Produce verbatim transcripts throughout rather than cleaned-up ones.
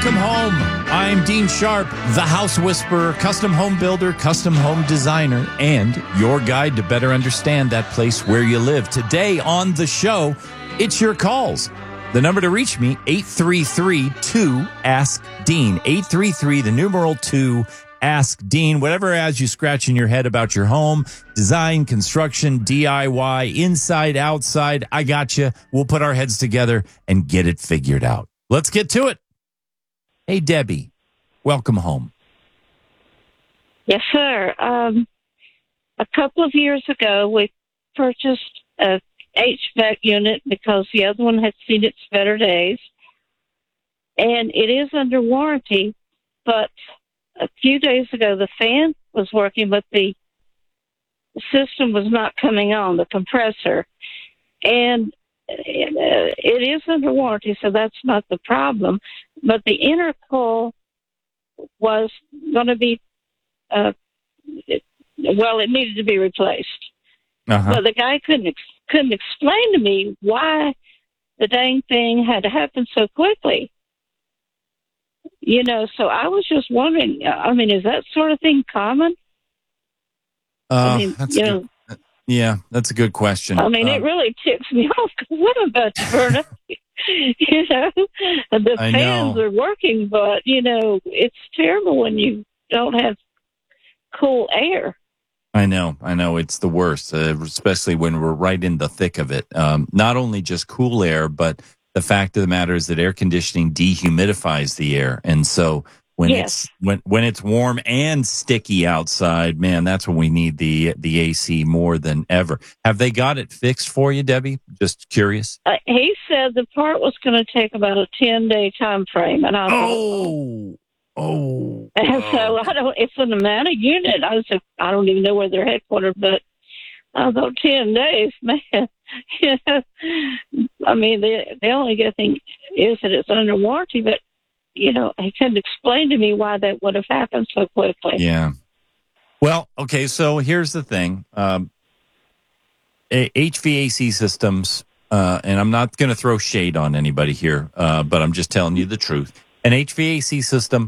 Welcome home. I'm Dean Sharp, the House Whisperer, custom home builder, custom home designer, and your guide to better understand that place where you live. Today on the show, it's your calls. The number to reach me, eight three three, two, ask Dean. eight three three, the numeral two, ask Dean. Whatever has you scratching your head about your home, design, construction, D I Y, inside, outside, I got you. We'll put our heads together and get it figured out. Let's get to it. Hey, Debbie, welcome home. Yes, sir. Um, a couple of years ago, we purchased a H V A C unit because the other one had seen its better days. And it is under warranty, but a few days ago, the fan was working, but the system was not coming on, the compressor. And it is under warranty, so that's not the problem. But the inner coil was going to be, uh, it, well, it needed to be replaced. Uh-huh. But the guy couldn't ex- couldn't explain to me why the dang thing had to happen so quickly. You know, so I was just wondering, I mean, is that sort of thing common? Uh, I mean, that's you good. know, Yeah, that's a good question. I mean, um, it really ticks me off because I'm about to burn up. You know, the I fans know. are working, but, you know, it's terrible when you don't have cool air. I know, I know. It's the worst, uh, especially when we're right in the thick of it. Um, not only just cool air, but the fact of the matter is that air conditioning dehumidifies the air. And so when Yes. it's when when it's warm and sticky outside, man, that's when we need the the A C more than ever. Have they got it fixed for you, Debbie? Just curious. Uh, he said the part was going to take about a ten-day time frame. And I thought, Oh, oh. and oh. so I don't, it's an amount of unit. I was, I don't even know where they're headquartered, but I thought ten days, man. You know, I mean, the, the only good thing is that it's under warranty, but, you know, he couldn't explain to me why that would have happened so quickly. Yeah. Well, okay, so here's the thing. Um, A- H V A C systems, uh, and I'm not going to throw shade on anybody here, uh, but I'm just telling you the truth. An H V A C system,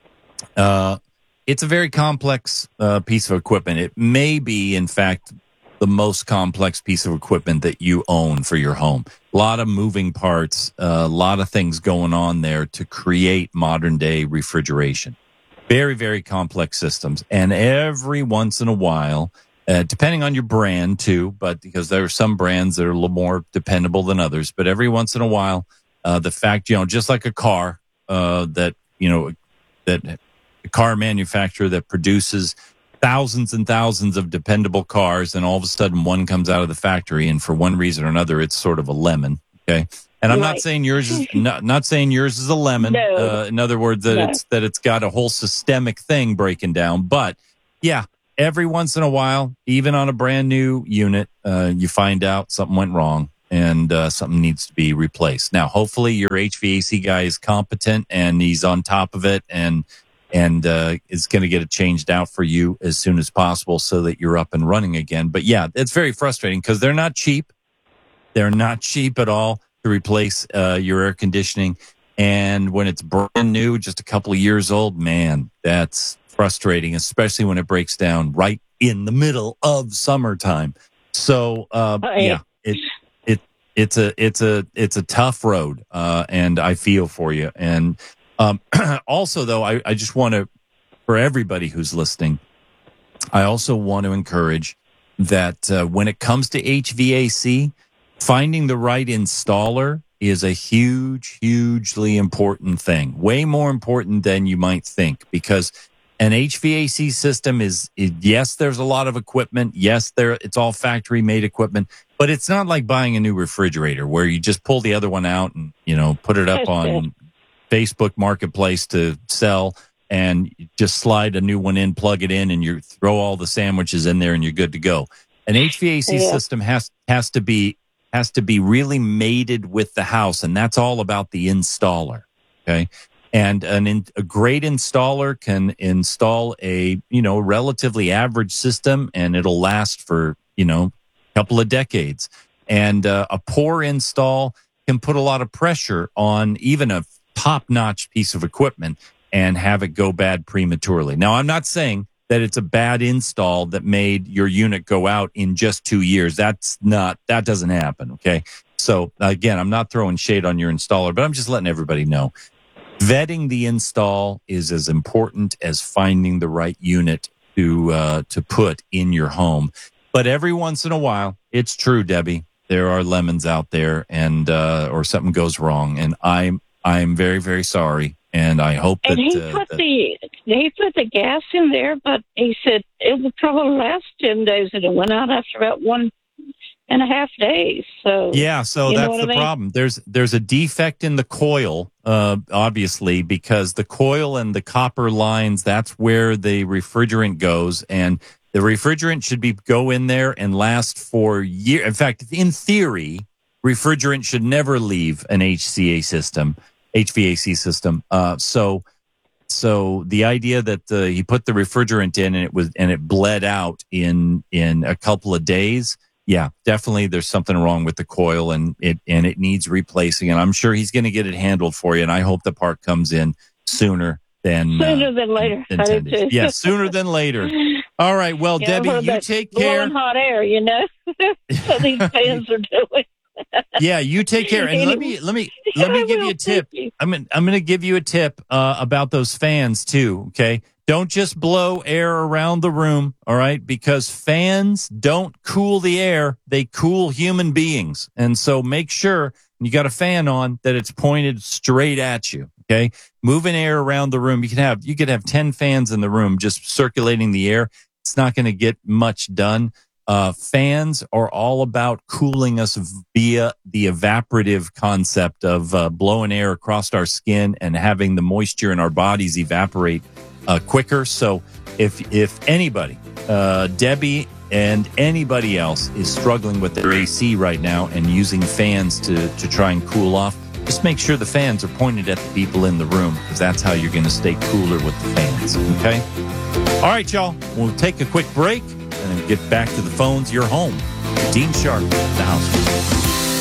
uh, it's a very complex uh, piece of equipment. It may be, in fact, the most complex piece of equipment that you own for your home. A lot of moving parts, a lot of things going on there to create modern day refrigeration. Very, very complex systems. And every once in a while, uh, depending on your brand too, but because there are some brands that are a little more dependable than others, but every once in a while, uh, the fact, you know, just like a car, uh, that, you know, that a car manufacturer that produces thousands and thousands of dependable cars, and all of a sudden one comes out of the factory, and for one reason or another, it's sort of a lemon. Okay, and I'm Right. not saying yours is not, not saying yours is a lemon. No. Uh, in other words, that No. it's that it's got a whole systemic thing breaking down. But yeah, every once in a while, even on a brand new unit, uh, you find out something went wrong and uh, something needs to be replaced. Now, hopefully, your H V A C guy is competent and he's on top of it, and and uh, is going to get it changed out for you as soon as possible so that you're up and running again. But yeah, it's very frustrating because they're not cheap. They're not cheap at all to replace uh, your air conditioning. And when it's brand new, just a couple of years old, man, that's frustrating, especially when it breaks down right in the middle of summertime. So uh, Right. yeah, it it it's a it's a it's a tough road, uh, and I feel for you. And Um, also, though, I, I just want to, for everybody who's listening, I also want to encourage that uh, when it comes to H V A C, finding the right installer is a huge, hugely important thing. Way more important than you might think, because an H V A C system is, is yes, there's a lot of equipment. Yes, there it's all factory made equipment, but it's not like buying a new refrigerator where you just pull the other one out and, you know, put it up on Facebook Marketplace to sell, and you just slide a new one in, plug it in, and you throw all the sandwiches in there and you're good to go. An H V A C Yeah. system has has to be has to be really mated with the house, and that's all about the installer. Okay. And an in, a great installer can install a, you know, relatively average system, and it'll last for, you know, a couple of decades. And uh, a poor install can put a lot of pressure on even a top-notch piece of equipment and have it go bad prematurely. Now, I'm not saying that it's a bad install that made your unit go out in just two years. That's not, that doesn't happen, okay? So, again, I'm not throwing shade on your installer, but I'm just letting everybody know. Vetting the install is as important as finding the right unit to uh, to put in your home. But every once in a while, it's true, Debbie, there are lemons out there, and uh, or something goes wrong, and I'm I'm very, very sorry. And I hope that, and he uh, put that the he put the gas in there, but he said it would probably last ten days, and it went out after about one and a half days. So yeah, so that's the I mean? problem. There's there's a defect in the coil, uh, obviously, because the coil and the copper lines, that's where the refrigerant goes, and the refrigerant should be go in there and last for years. In fact, in theory, refrigerant should never leave an H C A system. H V A C system. Uh, so, so the idea that uh, he put the refrigerant in and it was and it bled out in in a couple of days. Yeah, definitely. There's something wrong with the coil and it and it needs replacing. And I'm sure he's going to get it handled for you. And I hope the part comes in sooner than sooner uh, than later. Than ten days. Yeah, sooner than later. All right. Well, yeah, Debbie, you take care. Blowing hot air, you know. So these fans are doing. Yeah, you take care, and let me let me let me give you a tip. I'm I'm going to give you a tip uh, about those fans too. Okay, don't just blow air around the room. All right, because fans don't cool the air; they cool human beings. And so make sure you got a fan on that it's pointed straight at you. Okay, moving air around the room. You can have you could have ten fans in the room just circulating the air. It's not going to get much done. Uh, fans are all about cooling us via the evaporative concept of uh, blowing air across our skin and having the moisture in our bodies evaporate uh, quicker. So if if anybody, uh, Debbie and anybody else is struggling with their A C right now and using fans to, to try and cool off, just make sure the fans are pointed at the people in the room, because that's how you're going to stay cooler with the fans, okay? All right, y'all, we'll take a quick break and then get back to the phones. You're home. Dean Sharp, the house.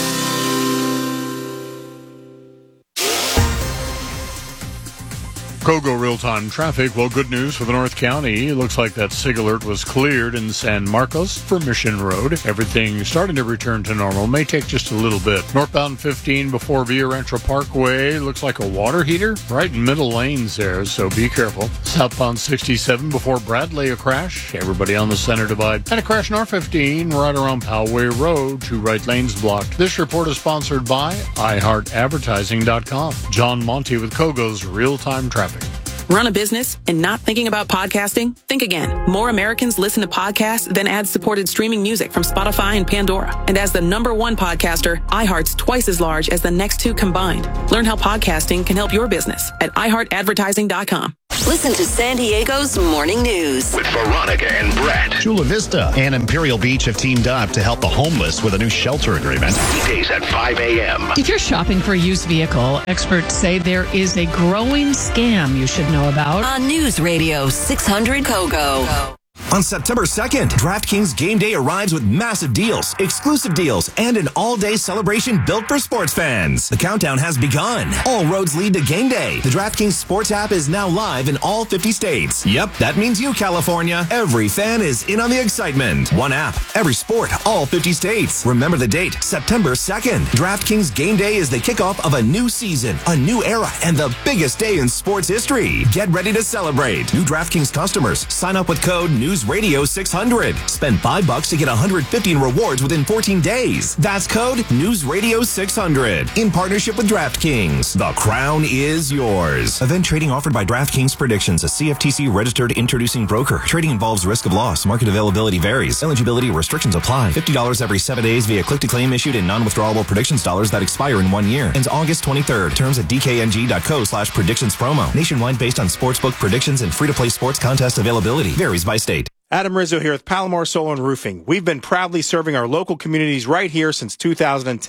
Kogo real-time traffic. Well, good news for the North County. It looks like that SIG alert was cleared in San Marcos for Mission Road. Everything starting to return to normal. May take just a little bit. Northbound fifteen before Villa Rancho Parkway. Looks like a water heater right in middle lanes there, so be careful. Southbound sixty-seven before Bradley, a crash. Everybody on the center divide. And a crash in R fifteen right around Poway Road. Two right lanes blocked. This report is sponsored by i heart advertising dot com. John Monty with Kogo's real-time traffic. Run a business and not thinking about podcasting? Think again. More Americans listen to podcasts than ad-supported streaming music from Spotify and Pandora. And as the number one podcaster, iHeart's twice as large as the next two combined. Learn how podcasting can help your business at i heart advertising dot com. Listen to San Diego's Morning News with Veronica and Brett. Chula Vista and Imperial Beach have teamed up to help the homeless with a new shelter agreement. Weekdays at five a.m. If you're shopping for a used vehicle, experts say there is a growing scam you should know about. On News Radio six hundred Kogo. On September second, DraftKings Game Day arrives with massive deals, exclusive deals, and an all-day celebration built for sports fans. The countdown has begun. All roads lead to Game Day. The DraftKings Sports app is now live in all fifty states. Yep, that means you, California. Every fan is in on the excitement. One app, every sport, all fifty states. Remember the date, September second. DraftKings Game Day is the kickoff of a new season, a new era, and the biggest day in sports history. Get ready to celebrate. New DraftKings customers, sign up with code News Radio six hundred. Spend five bucks to get one hundred fifty in rewards within fourteen days. That's code News Radio six hundred. In partnership with DraftKings. The crown is yours. Event trading offered by DraftKings Predictions, a C F T C registered introducing broker. Trading involves risk of loss. Market availability varies. Eligibility restrictions apply. fifty dollars every seven days via click-to-claim issued in non-withdrawable predictions dollars that expire in one year. Ends August twenty-third. Terms at d k n g dot co slash predictions promo. Nationwide based on sportsbook predictions and free-to-play sports contest availability. Varies by state. Adam Rizzo here with Palomar Solar and Roofing. We've been proudly serving our local communities right here since two thousand ten.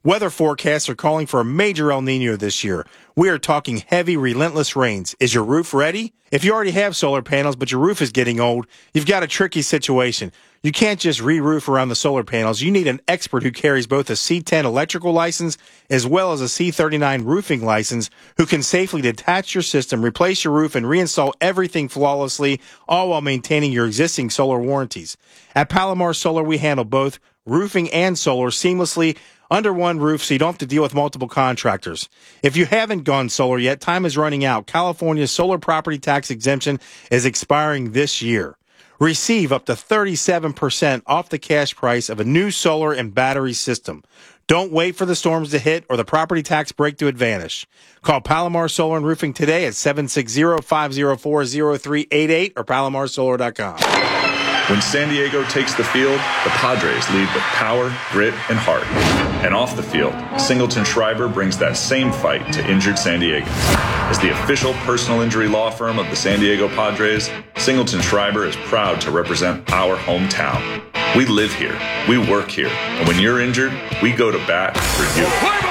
Weather forecasts are calling for a major El Nino this year. We are talking heavy, relentless rains. Is your roof ready? If you already have solar panels, but your roof is getting old, you've got a tricky situation. You can't just re-roof around the solar panels. You need an expert who carries both a C ten electrical license as well as a C thirty-nine roofing license who can safely detach your system, replace your roof, and reinstall everything flawlessly, all while maintaining your existing solar warranties. At Palomar Solar, we handle both roofing and solar seamlessly under one roof so you don't have to deal with multiple contractors. If you haven't gone solar yet, time is running out. California's solar property tax exemption is expiring this year. Receive up to thirty-seven percent off the cash price of a new solar and battery system. Don't wait for the storms to hit or the property tax break to advantage. Call Palomar Solar and Roofing today at seven six zero, five zero four, zero three eight eight or palomar solar dot com. When San Diego takes the field, the Padres lead with power, grit, and heart. And off the field, Singleton Schreiber brings that same fight to injured San Diegans. As the official personal injury law firm of the San Diego Padres, Singleton Schreiber is proud to represent our hometown. We live here, we work here, and when you're injured, we go to bat for you.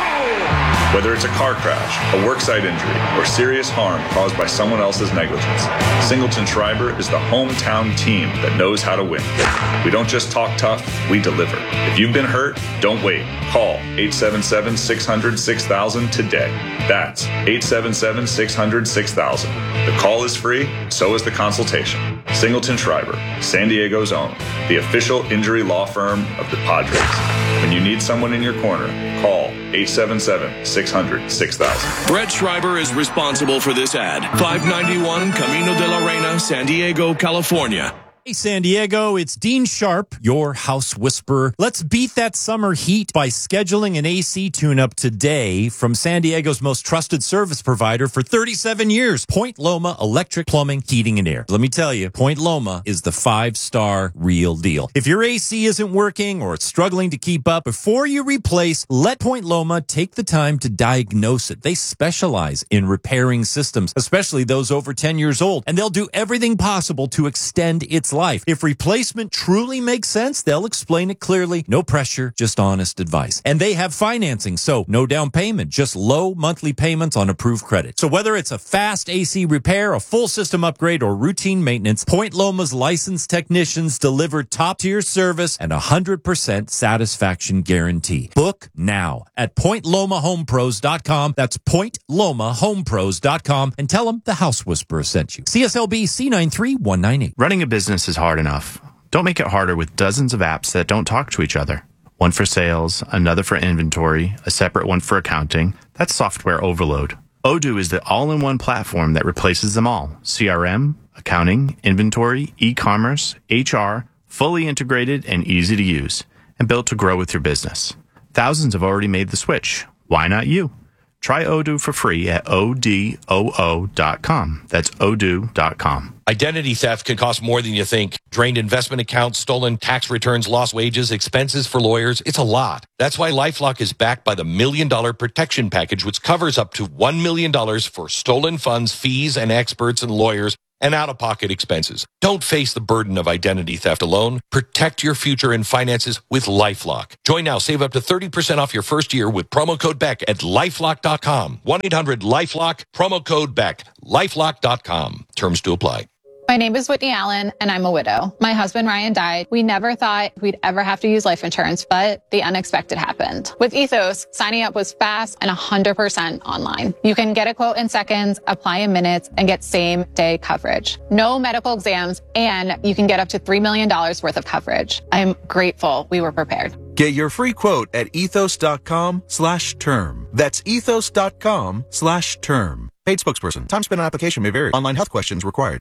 Whether it's a car crash, a worksite injury, or serious harm caused by someone else's negligence, Singleton Schreiber is the hometown team that knows how to win. We don't just talk tough, we deliver. If you've been hurt, don't wait. Call eight seven seven, six hundred, six thousand today. That's eight seven seven, six hundred, six thousand. The call is free, so is the consultation. Singleton Schreiber, San Diego's own, the official injury law firm of the Padres. When you need someone in your corner, call eight seven seven, six hundred, six thousand. Brett Schreiber is responsible for this ad. five ninety-one Camino de la Reina, San Diego, California. Hey, San Diego, it's Dean Sharp, your house whisperer. Let's beat that summer heat by scheduling an A C tune-up today from San Diego's most trusted service provider for thirty-seven years, Point Loma Electric Plumbing, Heating, and Air. Let me tell you, Point Loma is the five-star real deal. If your A C isn't working or it's struggling to keep up, before you replace, let Point Loma take the time to diagnose it. They specialize in repairing systems, especially those over ten years old, and they'll do everything possible to extend its life. If replacement truly makes sense, they'll explain it clearly. No pressure, just honest advice. And they have financing, so no down payment, just low monthly payments on approved credit. So whether it's a fast A C repair, a full system upgrade, or routine maintenance, Point Loma's licensed technicians deliver top-tier service and a one hundred percent satisfaction guarantee. Book now at point loma home pros dot com. That's point loma home pros dot com, and tell them the House Whisperer sent you. C S L B C nine three one nine eight. Running a business is hard enough. Don't make it harder with dozens of apps that don't talk to each other. One for sales, another for inventory, a separate one for accounting. That's software overload. Odoo is the all-in-one platform that replaces them all. C R M, accounting, inventory, e-commerce, H R, fully integrated and easy to use, and built to grow with your business. Thousands have already made the switch. Why not you? Try Odoo for free at O D O O dot com. That's odoo dot com. Identity theft can cost more than you think. Drained investment accounts, stolen tax returns, lost wages, expenses for lawyers. It's a lot. That's why LifeLock is backed by the Million Dollar Protection Package, which covers up to one million dollars for stolen funds, fees, and experts and lawyers, and out-of-pocket expenses. Don't face the burden of identity theft alone. Protect your future and finances with LifeLock. Join now. Save up to thirty percent off your first year with promo code Beck at lifelock dot com. one eight hundred lifelock, promo code Beck, lifelock dot com. Terms to apply. My name is Whitney Allen, and I'm a widow. My husband, Ryan, died. We never thought we'd ever have to use life insurance, but the unexpected happened. With Ethos, signing up was fast and one hundred percent online. You can get a quote in seconds, apply in minutes, and get same-day coverage. No medical exams, and you can get up to three million dollars worth of coverage. I'm grateful we were prepared. Get your free quote at ethos dot com slash term. That's ethos dot com slash term. Paid spokesperson. Time spent on application may vary. Online health questions required.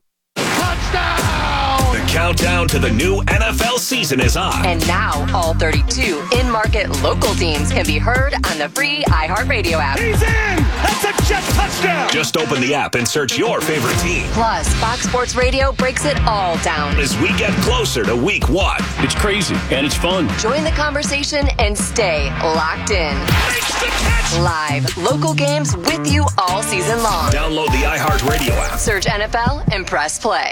The countdown to the new N F L season is on. And now, all thirty-two in-market local teams can be heard on the free iHeartRadio app. He's in! That's a jet touchdown! Just open the app and search your favorite team. Plus, Fox Sports Radio breaks it all down as we get closer to week one. It's crazy, and it's fun. Join the conversation and stay locked in. Live, local games with you all season long. Download the iHeartRadio app. Search N F L and press play.